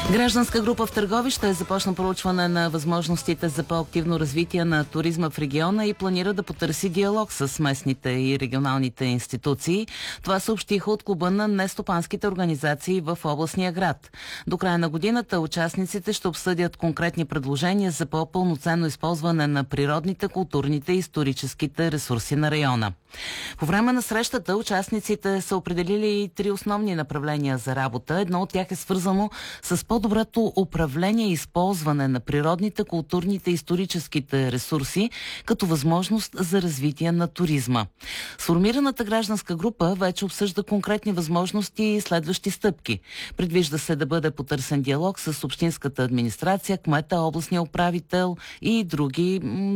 Гражданска група в Търговище започна проучване на възможностите за по-активно развитие на туризма в региона и планира да потърси диалог с местните и регионалните институции. Това съобщиха от клуба на нестопанските организации в областния град. До края на годината участниците ще обсъдят конкретни предложения за по-пълноценно използване на природните, културните и историческите ресурси на района. По време на срещата участниците са определили 3 основни направления за работа. Едно от тях е свързано с по-доброто управление и използване на природните, културните и историческите ресурси като възможност за развитие на туризма. Сформираната гражданска група вече обсъжда конкретни възможности и следващи стъпки. Предвижда се да бъде потърсен диалог с общинската администрация, кмета, областния управител и други